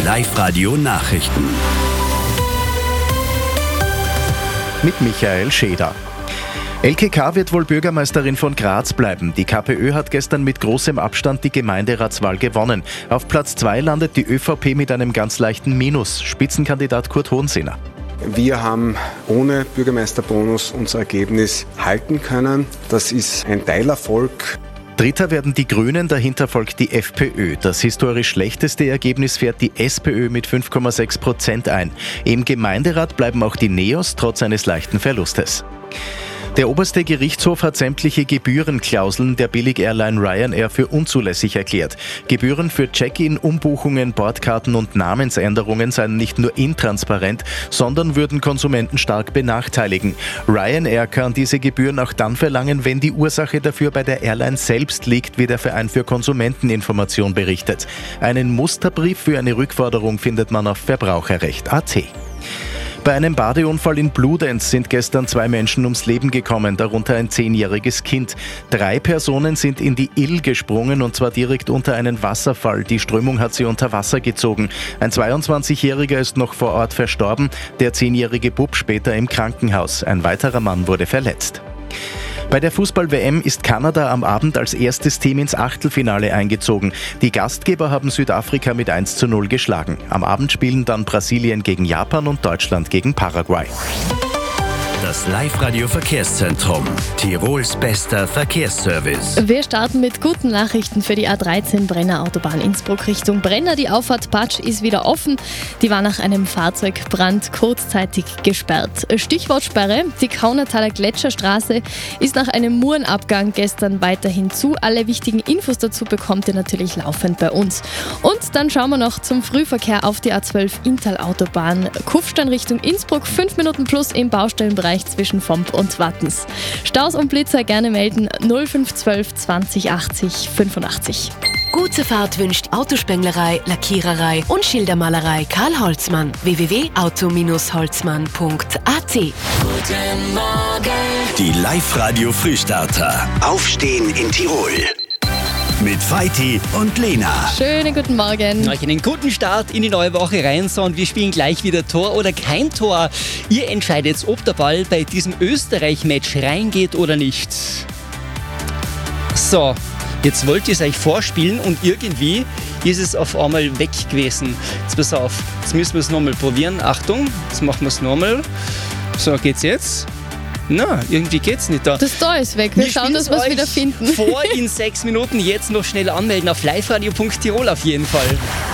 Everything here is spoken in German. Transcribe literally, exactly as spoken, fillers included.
Live-Radio Nachrichten. Mit Michael Scheder. Elke K. wird wohl Bürgermeisterin von Graz bleiben. Die KPÖ hat gestern mit großem Abstand die Gemeinderatswahl gewonnen. Auf Platz zwei landet die ÖVP mit einem ganz leichten Minus. Spitzenkandidat Kurt Hohensinner. Wir haben ohne Bürgermeisterbonus unser Ergebnis halten können. Das ist ein Teilerfolg. Dritter werden die Grünen, dahinter folgt die FPÖ. Das historisch schlechteste Ergebnis fährt die SPÖ mit fünf Komma sechs Prozent ein. Im Gemeinderat bleiben auch die Neos trotz eines leichten Verlustes. Der oberste Gerichtshof hat sämtliche Gebührenklauseln der Billig-Airline Ryanair für unzulässig erklärt. Gebühren für Check-in, Umbuchungen, Bordkarten und Namensänderungen seien nicht nur intransparent, sondern würden Konsumenten stark benachteiligen. Ryanair kann diese Gebühren auch dann verlangen, wenn die Ursache dafür bei der Airline selbst liegt, wie der Verein für Konsumenteninformation berichtet. Einen Musterbrief für eine Rückforderung findet man auf verbraucherrecht punkt at. Bei einem Badeunfall in Bludenz sind gestern zwei Menschen ums Leben gekommen, darunter ein zehnjähriges Kind. Drei Personen sind in die Ill gesprungen und zwar direkt unter einen Wasserfall. Die Strömung hat sie unter Wasser gezogen. Ein zweiundzwanzigjähriger ist noch vor Ort verstorben, der zehnjährige Bub später im Krankenhaus. Ein weiterer Mann wurde verletzt. Bei der Fußball-W M ist Kanada am Abend als erstes Team ins Achtelfinale eingezogen. Die Gastgeber haben Südafrika mit eins zu null geschlagen. Am Abend spielen dann Brasilien gegen Japan und Deutschland gegen Paraguay. Das Live-Radio Verkehrszentrum. Tirols bester Verkehrsservice. Wir starten mit guten Nachrichten für die A dreizehn Brenner Autobahn Innsbruck Richtung Brenner. Die Auffahrt Patsch ist wieder offen. Die war nach einem Fahrzeugbrand kurzzeitig gesperrt. Stichwort Sperre. Die Kaunertaler Gletscherstraße ist nach einem Murenabgang gestern weiterhin zu. Alle wichtigen Infos dazu bekommt ihr natürlich laufend bei uns. Und dann schauen wir noch zum Frühverkehr auf die A zwölf Inntal-Autobahn. Kufstein Richtung Innsbruck, fünf Minuten plus im Baustellenbereich zwischen Vomp und Wattens. Staus und Blitzer gerne melden null fünf eins zwei zwanzig achtzig fünfundachtzig. Gute Fahrt wünscht Autospenglerei, Lackiererei und Schildermalerei Karl Holzmann. w w w punkt auto holzmann punkt at. Guten Morgen. Die Live-Radio Frühstarter. Aufstehen in Tirol. Mit Feiti und Lena. Schönen guten Morgen. Euch einen guten Start in die neue Woche rein, so, und wir spielen gleich wieder Tor oder kein Tor. Ihr entscheidet, ob der Ball bei diesem Österreich-Match reingeht oder nicht. So, jetzt wollt ihr es euch vorspielen und irgendwie ist es auf einmal weg gewesen. Jetzt pass auf, jetzt müssen wir es nochmal probieren. Achtung, jetzt machen wir es nochmal. So, geht's jetzt? Na, irgendwie geht's nicht da. Das Tor ist weg. Wir, wir schauen, dass wir es wieder finden. Vor in sechs Minuten. Jetzt noch schnell anmelden auf liveradio punkt tirol auf jeden Fall.